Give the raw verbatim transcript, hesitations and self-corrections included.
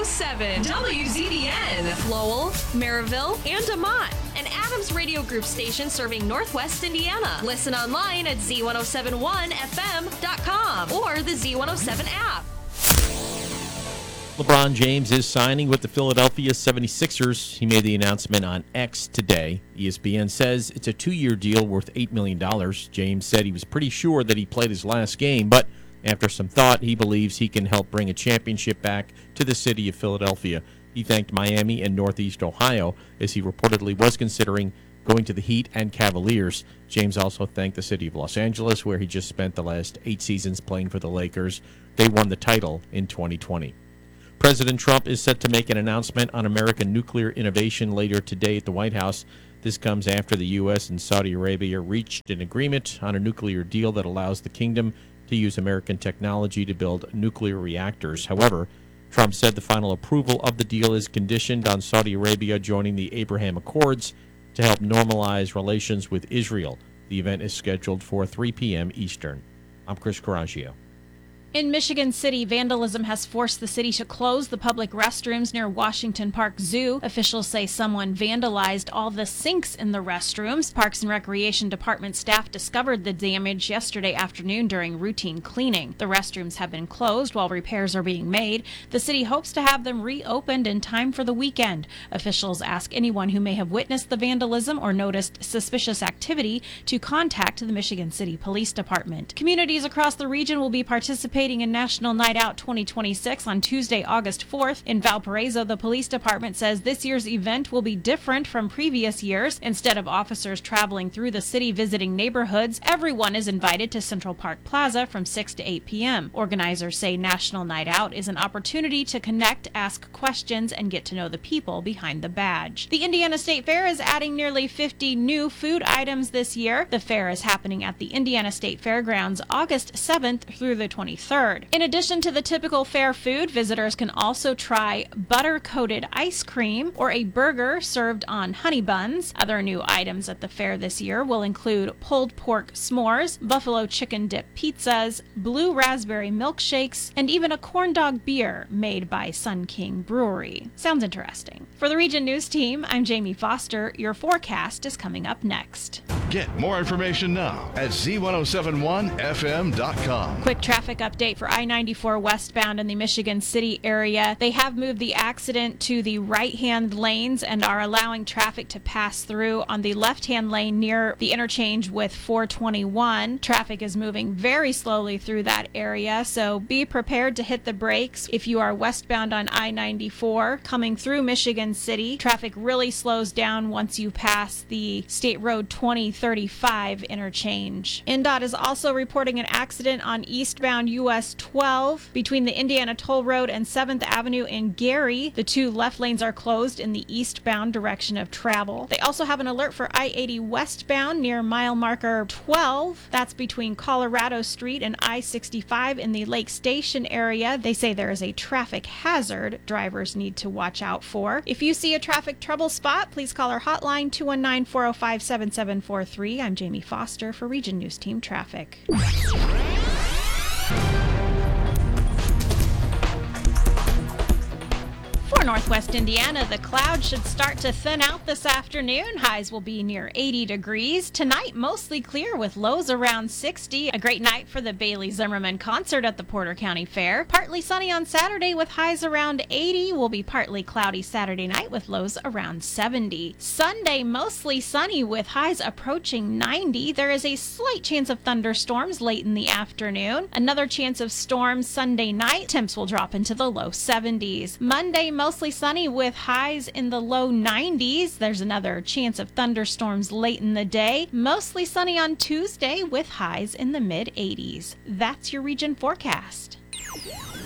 seven W Z D N. Lowell, Maryville, and Amont. An Adams Radio Group station serving Northwest Indiana. Listen online at Z ten seventy-one F M dot com or the Z ten seven app. LeBron James is signing with the Philadelphia seventy-sixers. He made the announcement on X today. E S P N says it's a two-year deal worth eight million dollars. James said he was pretty sure that he played his last game, but after some thought, he believes he can help bring a championship back to the city of Philadelphia. He thanked Miami and Northeast Ohio as he reportedly was considering going to the Heat and Cavaliers. James also thanked the city of Los Angeles, where he just spent the last eight seasons playing for the Lakers. They won the title in twenty twenty. President Trump is set to make an announcement on American nuclear innovation later today at the White House. This comes after the U S and Saudi Arabia reached an agreement on a nuclear deal that allows the kingdom to use American technology to build nuclear reactors. However, Trump said the final approval of the deal is conditioned on Saudi Arabia joining the Abraham Accords to help normalize relations with Israel. The event is scheduled for three p.m. Eastern. I'm Chris Coraggio. In Michigan City, vandalism has forced the city to close the public restrooms near Washington Park Zoo. Officials say someone vandalized all the sinks in the restrooms. Parks and Recreation Department staff discovered the damage yesterday afternoon during routine cleaning. The restrooms have been closed while repairs are being made. The city hopes to have them reopened in time for the weekend. Officials ask anyone who may have witnessed the vandalism or noticed suspicious activity to contact the Michigan City Police Department. Communities across the region will be participating in National Night Out twenty twenty-six on Tuesday, August fourth. In Valparaiso, the police department says this year's event will be different from previous years. Instead of officers traveling through the city visiting neighborhoods, everyone is invited to Central Park Plaza from six to eight p.m. Organizers say National Night Out is an opportunity to connect, ask questions, and get to know the people behind the badge. The Indiana State Fair is adding nearly fifty new food items this year. The fair is happening at the Indiana State Fairgrounds August seventh through the twenty-third. In addition to the typical fair food, visitors can also try butter-coated ice cream or a burger served on honey buns. Other new items at the fair this year will include pulled pork s'mores, buffalo chicken dip pizzas, blue raspberry milkshakes, and even a corn dog beer made by Sun King Brewery. Sounds interesting. For the Region News Team, I'm Jamie Foster. Your forecast is coming up next. Get more information now at Z ten seventy-one F M dot com. Quick traffic update for I ninety-four westbound in the Michigan City area. They have moved the accident to the right-hand lanes and are allowing traffic to pass through on the left-hand lane near the interchange with four twenty-one. Traffic is moving very slowly through that area, so be prepared to hit the brakes if you are westbound on I ninety-four coming through Michigan City. Traffic really slows down once you pass the State Road twenty thirty-five interchange. N D O T is also reporting an accident on eastbound U S twelve between the Indiana Toll Road and seventh Avenue in Gary. The two left lanes are closed in the eastbound direction of travel. They also have an alert for I eighty westbound near mile marker twelve. That's between Colorado Street and I sixty-five in the Lake Station area. They say there is a traffic hazard drivers need to watch out for. If you see a traffic trouble spot, please call our hotline two one nine, four oh five, seven seven four three. I'm Jamie Foster for Region News Team Traffic. For Northwest Indiana, the clouds should start to thin out this afternoon. Highs will be near eighty degrees. Tonight, mostly clear with lows around sixty. A great night for the Bailey Zimmerman concert at the Porter County Fair. Partly sunny on Saturday with highs around eighty. Will be partly cloudy Saturday night with lows around seventy. Sunday, mostly sunny with highs approaching ninety. There is a slight chance of thunderstorms late in the afternoon. Another chance of storms Sunday night. Temps will drop into the low seventies. Monday, mostly sunny with highs in the low nineties. There's another chance of thunderstorms late in the day. Mostly sunny on Tuesday with highs in the mid eighties. That's your region forecast.